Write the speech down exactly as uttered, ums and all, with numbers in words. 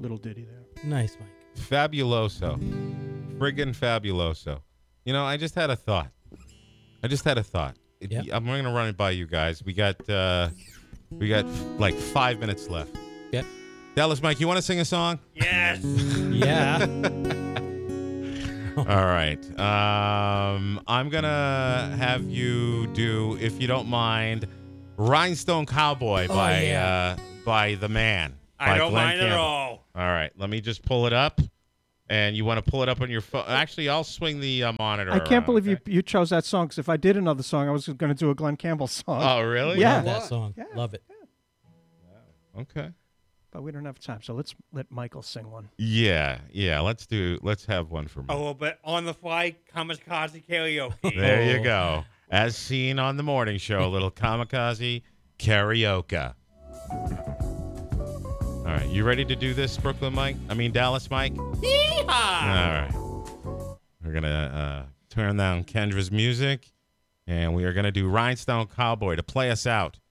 little ditty there. Nice, Mike. Fabuloso. Friggin' fabuloso. You know, I just had a thought. I just had a thought. It, Yep. I'm going to run it by you guys. We got uh, we got like five minutes left. Yep. Dallas Mike, you want to sing a song? Yes. Yeah. All right. Um, I'm going to have you do, if you don't mind, Rhinestone Cowboy Oh, by yeah. uh, by The Man. I by don't Glenn mind at Campbell. all. All right. Let me just pull it up. And you want to pull it up on your phone. Actually, I'll swing the uh, monitor I can't around, believe okay? you you chose that song, because if I did another song, I was going to do a Glenn Campbell song. Oh, really? Yeah. Love that song. Yeah. Love it. Okay. But we don't have time, so let's let Michael sing one. Yeah, yeah. Let's do. Let's have one for me. A little bit on the fly, kamikaze karaoke. There Oh. you go. As seen on the morning show, a little kamikaze karaoke. All right, you ready to do this, Brooklyn Mike? I mean Dallas Mike. Yeehaw! All right. We're gonna uh, turn down Kendra's music, and we are gonna do Rhinestone Cowboy to play us out